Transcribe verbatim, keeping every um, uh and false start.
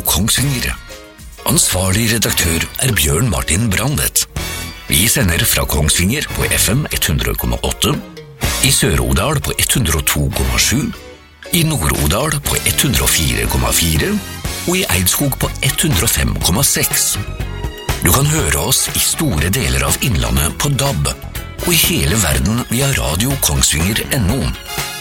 Kongsvinger. Ansvarlig redaktør er Bjørn Martin Brandet. Vi sender fra Kongsvinger på F M hundre komma åtte, i Sør-Odal på hundre og to komma sju, i Nord-Odal på hundre og fire komma fire og i Eidskog på hundre og fem komma seks. Du kan høre oss i store deler av Innlandet på D A B og i hele verden via radio kongsvinger punktum no.